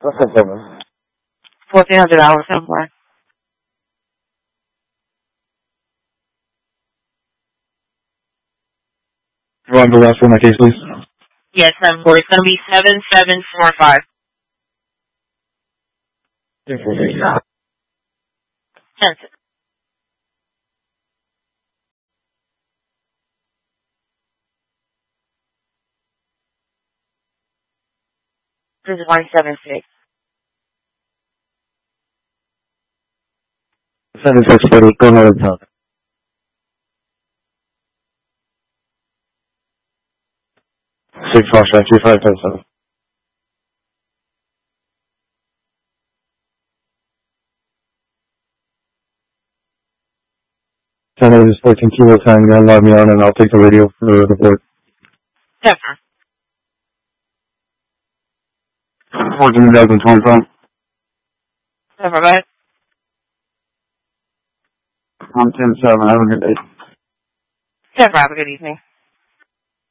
What's that number? $1,400 somewhere. You want the last one, my case, please? Yes, it's going to be 7745. Yeah. That's it. This is 176. 7640, go ahead and talk. 6 Foxtrot 2577. Center is 14 Kilo time, you're gonna log me on and I'll take the radio for the report. Pepper. 14,025. Pepper, go ahead. I'm 10-7, have a good day. Pepper, have a good evening.